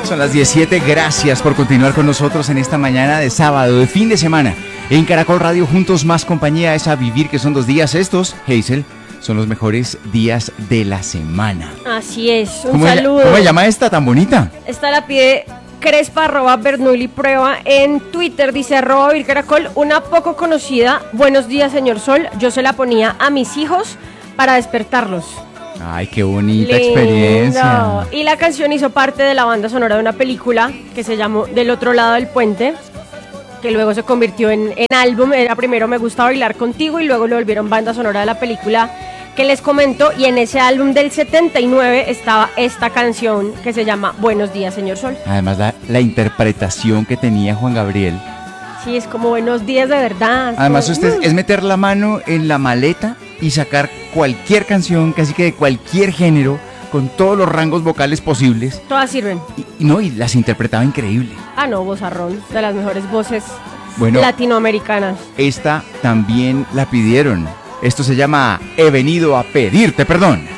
Son las 17, gracias por continuar con nosotros en esta mañana de sábado, de fin de semana. En Caracol Radio, juntos más compañía es a vivir, que son 2 días estos, Hazel, son los mejores días de la semana. Así es, un saludo. ¿Cómo se llama esta tan bonita? Esta la pide Crespa, @Bernoulli Prueba en Twitter, dice @VirCaracol, una poco conocida, buenos días señor Sol, yo se la ponía a mis hijos para despertarlos. Ay, qué bonita Lindo. experiencia. Y la canción hizo parte de la banda sonora de una película que se llamó Del otro lado del puente, que luego se convirtió en álbum. Era primero Me gusta bailar contigo y luego lo volvieron banda sonora de la película que les comento, y en ese álbum del 79 estaba esta canción que se llama Buenos días señor Sol. Además la interpretación que tenía Juan Gabriel. Sí, es como buenos días de verdad. Además como, usted es meter la mano en la maleta y sacar cualquier canción, casi que de cualquier género, con todos los rangos vocales posibles. Todas sirven. Y las interpretaba increíble. Ah, no, vozarrón, de las mejores voces Bueno, latinoamericanas. esta también la pidieron. Esto se llama He venido a pedirte perdón.